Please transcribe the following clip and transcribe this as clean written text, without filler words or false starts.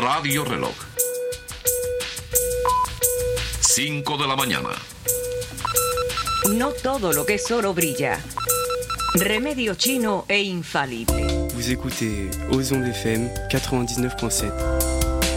Radio Reloj. 5 de la mañana. No todo lo que es oro brilla. Remedio chino e infalible. Vous écoutez Ozon FM 99.7.